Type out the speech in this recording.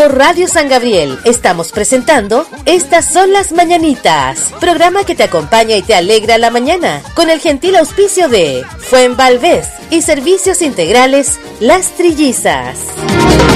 Por Radio San Gabriel estamos presentando Estas son las mañanitas, programa que te acompaña y te alegra la mañana, con el gentil auspicio de Fuenvalvez y Servicios Integrales Las Trillizas.